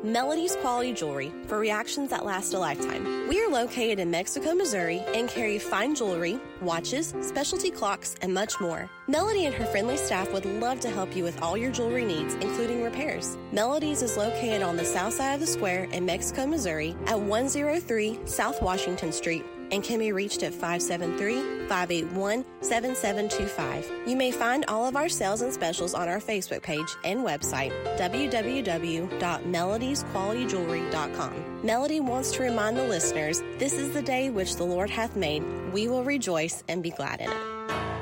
Melody's Quality Jewelry for reactions that last a lifetime. We are located in Mexico, Missouri, and carry fine jewelry, watches, specialty clocks, and much more. Melody and her friendly staff would love to help you with all your jewelry needs, including repairs. Melody's is located on the south side of the square in Mexico, Missouri at 103 South Washington Street and can be reached at 573-581-7725. You may find all of our sales and specials on our Facebook page and website, www.melodiesqualityjewelry.com. Melody wants to remind the listeners, this is the day which the Lord hath made. We will rejoice and be glad in it.